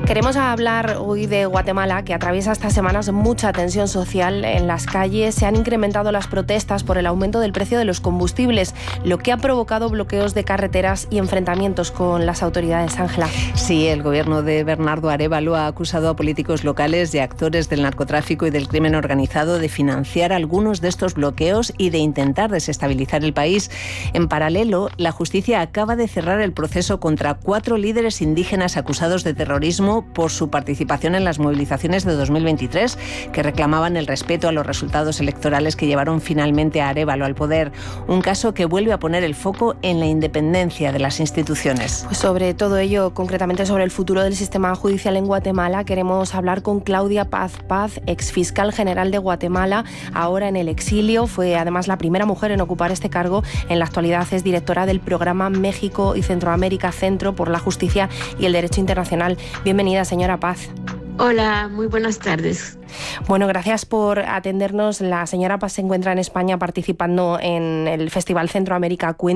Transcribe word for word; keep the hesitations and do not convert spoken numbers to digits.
Queremos hablar hoy de Guatemala, que atraviesa estas semanas mucha tensión social en las calles. Se han incrementado las protestas por el aumento del precio de los combustibles, lo que ha provocado bloqueos de carreteras y enfrentamientos con las autoridades. Ángela. Sí, el gobierno de Bernardo Arévalo ha acusado a políticos locales y actores del narcotráfico y del crimen organizado de financiar algunos de estos bloqueos y de intentar desestabilizar el país. En paralelo, la justicia acaba de cerrar el proceso contra cuatro líderes indígenas acusados de terrorismo por su participación en las movilizaciones de dos mil veintitrés, que reclamaban el respeto a los resultados electorales que llevaron finalmente a Arévalo al poder. Un caso que vuelve a poner el foco en la independencia de las instituciones. Pues sobre todo ello, concretamente sobre el futuro del sistema judicial en Guatemala, queremos hablar con Claudia Paz Paz, exfiscal general de Guatemala, ahora en el exilio. Fue además la primera mujer en ocupar este cargo. En la actualidad es directora del programa México y Centroamérica Centro por la Justicia y el Derecho Internacional. Bienvenida, señora Paz. Hola, muy buenas tardes. Bueno, gracias por atendernos. La señora Paz se encuentra en España participando en el Festival Centroamérica